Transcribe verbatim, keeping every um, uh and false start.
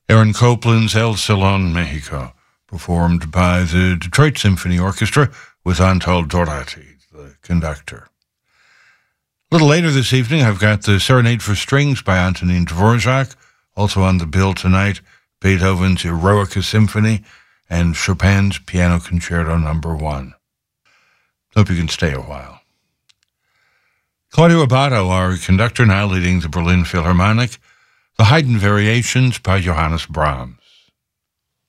Aaron Copland's El Salon, Mexico, performed by the Detroit Symphony Orchestra with Antal Dorati, the conductor. A little later this evening, I've got the Serenade for Strings by Antonin Dvorak, also on the bill tonight, Beethoven's Eroica Symphony, and Chopin's Piano Concerto Number One. Hope you can stay a while. Claudio Abbado, our conductor, now leading the Berlin Philharmonic, the Haydn Variations by Johannes Brahms.